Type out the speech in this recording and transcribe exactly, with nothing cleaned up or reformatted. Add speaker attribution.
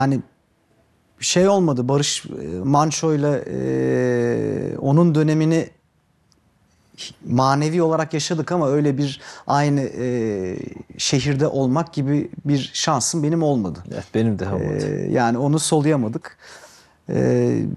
Speaker 1: Hani şey olmadı, Barış Manço'yla e, onun dönemini manevi olarak yaşadık ama öyle bir aynı e, şehirde olmak gibi bir şansım benim olmadı.
Speaker 2: Evet, benim de olmadı.
Speaker 1: E, yani onu soluyamadık. E,